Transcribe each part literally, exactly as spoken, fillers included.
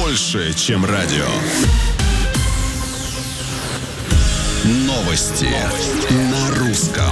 больше, чем радио. Новости, Новости. На русском.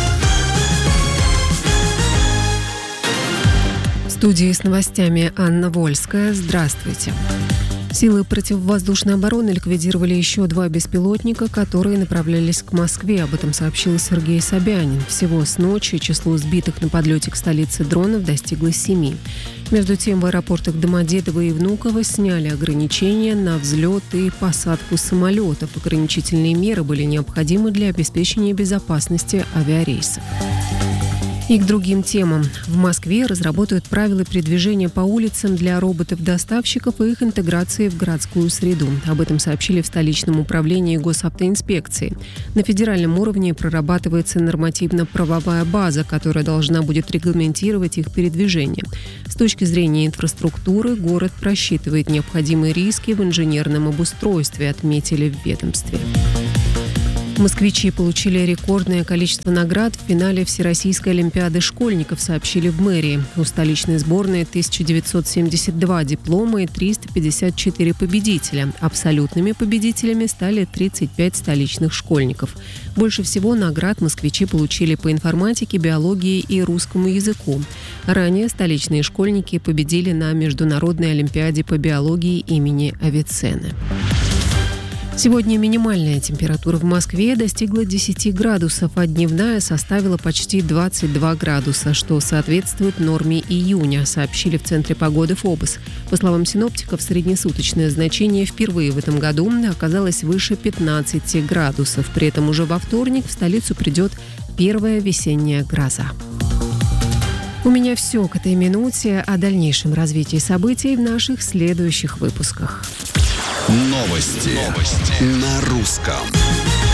В студии с новостями Анна Вольская. Здравствуйте. Силы противовоздушной обороны ликвидировали еще два беспилотника, которые направлялись к Москве. Об этом сообщил Сергей Собянин. Всего с ночи число сбитых на подлете к столице дронов достигло семи. Между тем, в аэропортах Домодедово и Внуково сняли ограничения на взлет и посадку самолетов. Ограничительные меры были необходимы для обеспечения безопасности авиарейсов. И к другим темам. В Москве разработают правила передвижения по улицам для роботов-доставщиков и их интеграции в городскую среду. Об этом сообщили в столичном управлении госавтоинспекции. На федеральном уровне прорабатывается нормативно-правовая база, которая должна будет регламентировать их передвижение. С точки зрения инфраструктуры город просчитывает необходимые риски в инженерном обустройстве, отметили в ведомстве. Москвичи получили рекордное количество наград в финале Всероссийской олимпиады школьников, сообщили в мэрии. У столичной сборной тысяча девятьсот семьдесят два диплома и триста пятьдесят четыре победителя. Абсолютными победителями стали тридцать пять столичных школьников. Больше всего наград москвичи получили по информатике, биологии и русскому языку. Ранее столичные школьники победили на Международной олимпиаде по биологии имени Авиценны. Сегодня минимальная температура в Москве достигла десяти градусов, а дневная составила почти двадцать два градуса, что соответствует норме июня, сообщили в Центре погоды ФОБОС. По словам синоптиков, среднесуточное значение впервые в этом году оказалось выше пятнадцати градусов. При этом уже во вторник в столицу придет первая весенняя гроза. У меня все к этой минуте. О дальнейшем развитии событий в наших следующих выпусках. Новости, Новости. На русском.